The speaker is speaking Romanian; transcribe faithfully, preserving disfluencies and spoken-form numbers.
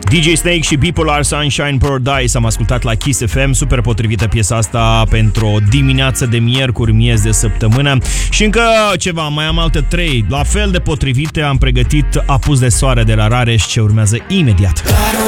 D J Snake și Bipolar Sunshine Paradise am ascultat la Kiss F M. Super potrivită piesa asta pentru o dimineață de miercuri, miez de săptămână. Și încă ceva, mai am alte trei la fel de potrivite. Am pregătit Apus de soare de la Rareș, ce urmează imediat.